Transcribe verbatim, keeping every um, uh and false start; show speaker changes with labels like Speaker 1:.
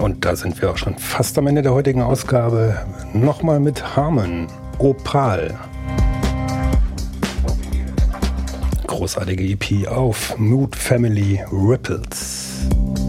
Speaker 1: Und da sind wir auch schon fast am Ende der heutigen Ausgabe. Nochmal mit Harmon, Opal. Großartige E P auf Mood Family Ripples.